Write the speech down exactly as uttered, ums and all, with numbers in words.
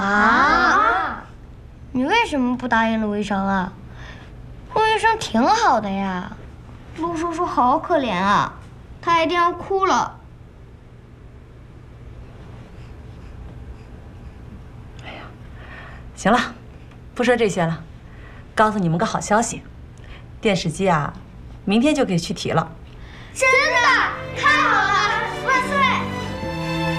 啊？你为什么不答应陆医生啊？陆医生挺好的呀。陆叔叔好可怜啊，他一定要哭了。 哎呀，行了，不说这些了，告诉你们个好消息，电视机啊，明天就可以去提了。 真的，太好了！